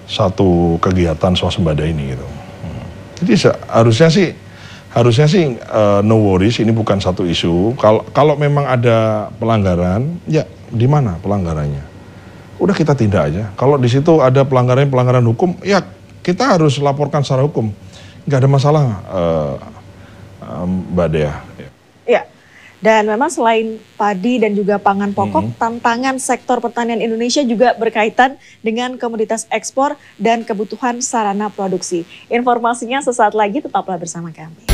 satu kegiatan swasembada ini gitu. Jadi harusnya sih no worries, ini bukan satu isu. Kalau memang ada pelanggaran, ya di mana pelanggarannya? Udah kita tindak aja. Kalau di situ ada pelanggaran hukum, ya kita harus laporkan secara hukum. Nggak ada masalah, Mbak Dea. Ya, dan memang selain padi dan juga pangan pokok, tantangan sektor pertanian Indonesia juga berkaitan dengan komoditas ekspor dan kebutuhan sarana produksi. Informasinya sesaat lagi, tetaplah bersama kami.